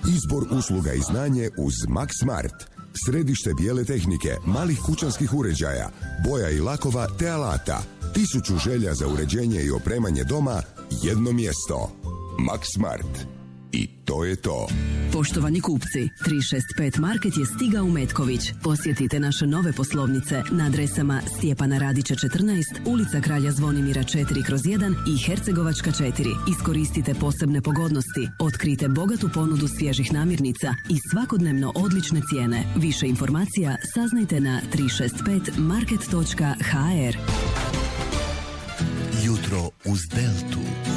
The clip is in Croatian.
Izbor usluga i znanje uz Max Smart. Središte bijele tehnike, malih kućanskih uređaja, boja i lakova te alata. 1000 želja za uređenje i opremanje doma, jedno mjesto. Max Smart. I to je to. Poštovani kupci, 365 Market je stigao u Metković. Posjetite naše nove poslovnice na adresama Stjepana Radića 14, ulica Kralja Zvonimira 4/1 i Hercegovačka 4. Iskoristite posebne pogodnosti, otkrite bogatu ponudu svježih namirnica i svakodnevno odlične cijene. Više informacija saznajte na 365market.hr. Jutro uz Deltu.